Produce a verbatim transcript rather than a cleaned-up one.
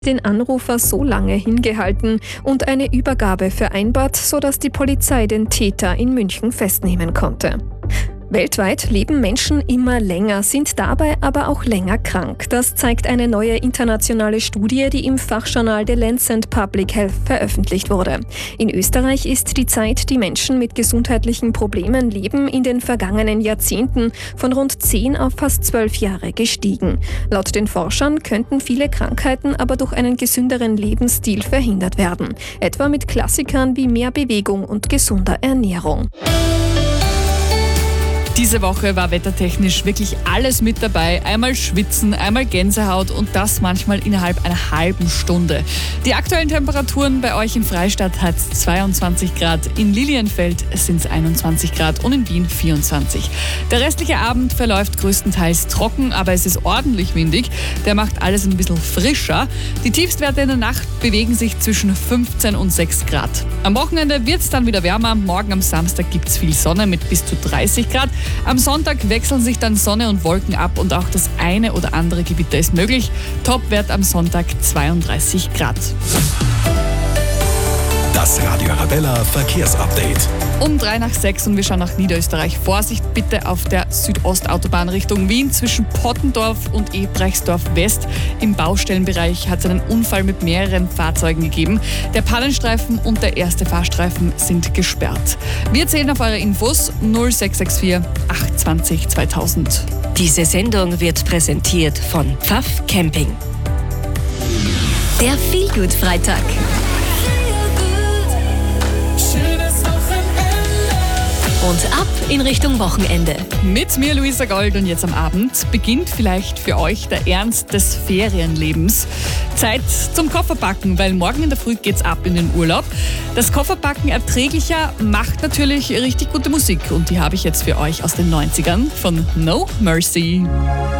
Den Anrufer so lange hingehalten und eine Übergabe vereinbart, sodass die Polizei den Täter in München festnehmen konnte. Weltweit leben Menschen immer länger, sind dabei aber auch länger krank. Das zeigt eine neue internationale Studie, die im Fachjournal The Lancet Public Health veröffentlicht wurde. In Österreich ist die Zeit, die Menschen mit gesundheitlichen Problemen leben, in den vergangenen Jahrzehnten von rund zehn auf fast zwölf Jahre gestiegen. Laut den Forschern könnten viele Krankheiten aber durch einen gesünderen Lebensstil verhindert werden. Etwa mit Klassikern wie mehr Bewegung und gesunder Ernährung. Diese Woche war wettertechnisch wirklich alles mit dabei. Einmal Schwitzen, einmal Gänsehaut und das manchmal innerhalb einer halben Stunde. Die aktuellen Temperaturen bei euch in Freistadt hat es zweiundzwanzig Grad, in Lilienfeld sind es einundzwanzig Grad und in Wien vierundzwanzig. Der restliche Abend verläuft größtenteils trocken, aber es ist ordentlich windig. Der macht alles ein bisschen frischer. Die Tiefstwerte in der Nacht bewegen sich zwischen fünfzehn und sechs Grad. Am Wochenende wird es dann wieder wärmer. Morgen am Samstag gibt es viel Sonne mit bis zu dreißig Grad. Am Sonntag wechseln sich dann Sonne und Wolken ab und auch das eine oder andere Gewitter ist möglich. Topwert am Sonntag zweiunddreißig Grad. Das Radio Arabella Verkehrsupdate. Um drei nach sechs und wir schauen nach Niederösterreich. Vorsicht bitte auf der Südostautobahn Richtung Wien zwischen Pottendorf und Ebrechtsdorf West. Im Baustellenbereich hat es einen Unfall mit mehreren Fahrzeugen gegeben. Der Pannenstreifen und der erste Fahrstreifen sind gesperrt. Wir zählen auf eure Infos null sechs sechs vier acht zwei null zweitausend. Diese Sendung wird präsentiert von Pfaff Camping. Der Feelgood-Freitag. Und ab in Richtung Wochenende. Mit mir, Luisa Gold, und jetzt am Abend beginnt vielleicht für euch der Ernst des Ferienlebens. Zeit zum Kofferpacken, weil morgen in der Früh geht's ab in den Urlaub. Das Kofferpacken erträglicher macht natürlich richtig gute Musik und die habe ich jetzt für euch aus den neunzigern von No Mercy.